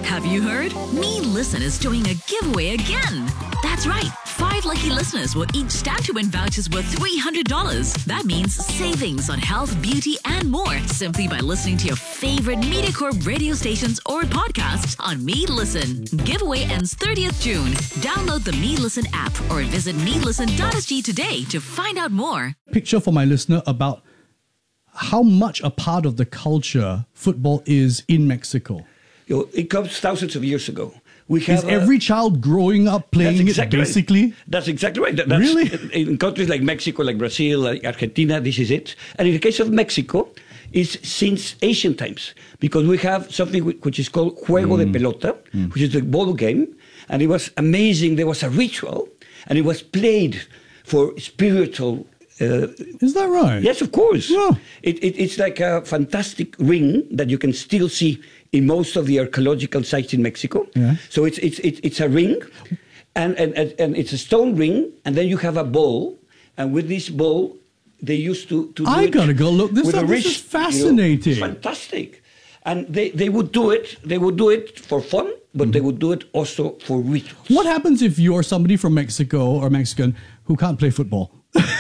Have you heard? Me Listen is doing a giveaway again. That's right. 5 lucky listeners will each stand to win vouchers worth $300. That means savings on health, beauty, and more simply by listening to your favorite MediaCorp radio stations or podcasts on Me Listen. Giveaway ends 30th June. Download the Me Listen app or visit melisten.sg today to find out more. Picture for my listener about how much a part of the culture football is in Mexico. It comes thousands of years ago. Is every child growing up playing it, basically? Right. That's exactly right. That's really? In countries like Mexico, like Brazil, like Argentina, this is it. And in the case of Mexico, it's since ancient times, because we have something which is called Juego de Pelota, which is the ball game. And it was amazing. There was a ritual, and it was played for spiritual. Is that right? Yes, of course. Yeah. It's like a fantastic ring that you can still see in most of the archaeological sites in Mexico. Yeah. So it's a ring, and it's a stone ring, and then you have a ball, and with this ball, they used to do I gotta go look this up. This is fascinating. Fantastic. And they would do it. They would do it for fun, but they would do it also for rituals. What happens if you're somebody from Mexico or Mexican who can't play football?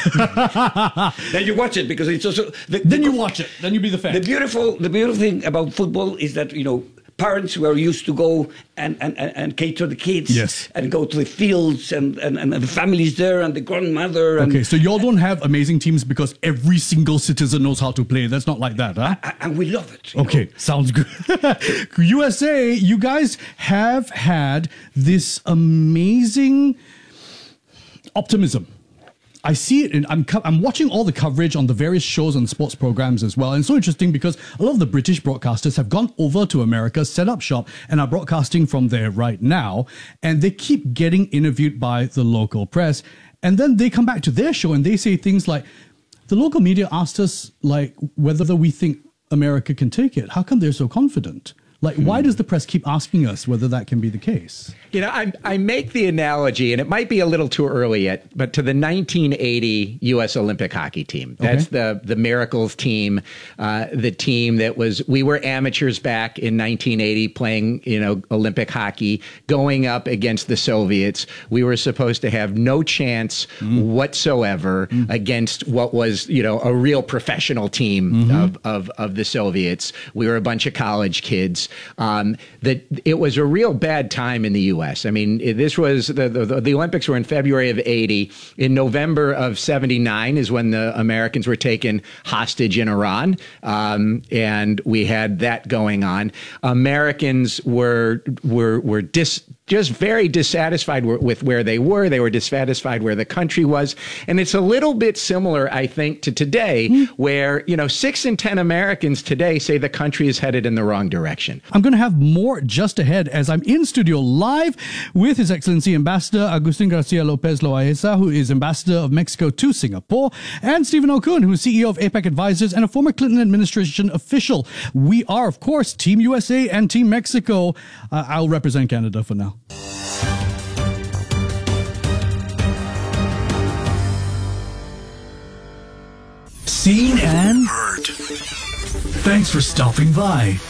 Then you watch it, because it's also. Then you watch it. Then you be the fan. The beautiful thing about football is that parents were used to go and cater the kids. Yes. And go to the fields and the families there and the grandmother. Okay, so y'all don't have amazing teams because every single citizen knows how to play. That's not like that, huh? And we love it. Okay, sounds good. USA, you guys have had this amazing optimism. I see it, I'm watching all the coverage on the various shows and sports programs as well. And it's so interesting because a lot of the British broadcasters have gone over to America, set up shop, and are broadcasting from there right now. And they keep getting interviewed by the local press. And then they come back to their show and they say things like, the local media asked us whether we think America can take it. How come they're so confident? Why does the press keep asking us whether that can be the case? I make the analogy, and it might be a little too early yet, but to the 1980 U.S. Olympic hockey team. That's the Miracles team, the team that we were amateurs back in 1980 playing, Olympic hockey, going up against the Soviets. We were supposed to have no chance whatsoever against what was, a real professional team of the Soviets. We were a bunch of college kids. That it was a real bad time in the U.S. I mean, this was the Olympics were in February of 80. In November of 79 is when the Americans were taken hostage in Iran, and we had that going on. Americans were just very dissatisfied with where they were. They were dissatisfied where the country was. And it's a little bit similar, I think, to today, where, 6 in 10 Americans today say the country is headed in the wrong direction. I'm going to have more just ahead as I'm in studio live with His Excellency Ambassador Agustin Garcia Lopez Loaiza, who is Ambassador of Mexico to Singapore, and Stephen Okun, who is CEO of APAC Advisors and a former Clinton administration official. We are, of course, Team USA and Team Mexico. I'll represent Canada for now. Seen and heard. Thanks for stopping by.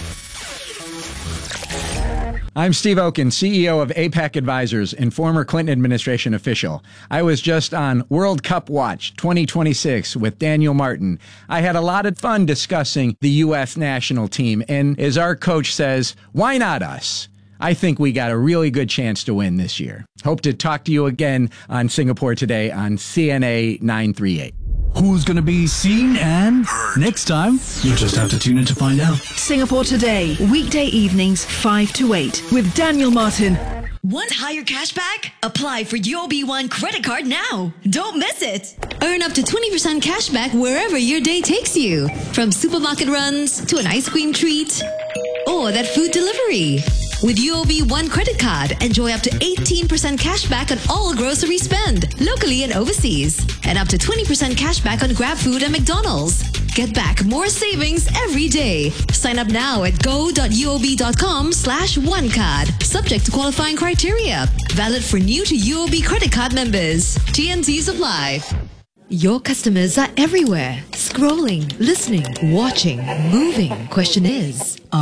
I'm Steve Okun, CEO of APAC Advisors and former Clinton administration official. I was just on World Cup Watch 2026 with Daniel Martin. I had a lot of fun discussing the U.S. national team, and as our coach says, why not us? I think we got a really good chance to win this year. Hope to talk to you again on Singapore Today on CNA 938. Who's going to be seen and heard next time? You'll just have to tune in to find out. Singapore Today, weekday evenings 5 to 8 with Daniel Martin. Want higher cash back? Apply for UOB One credit card now. Don't miss it. Earn up to 20% cash back wherever your day takes you. From supermarket runs to an ice cream treat or that food delivery. With UOB One credit card, enjoy up to 18% cash back on all grocery spend, locally and overseas. And up to 20% cash back on Grab Food and McDonald's. Get back more savings every day. Sign up now at go.uob.com/onecard. Subject to qualifying criteria. Valid for new to UOB credit card members. TNCs apply. Your customers are everywhere. Scrolling, listening, watching, moving. Question is,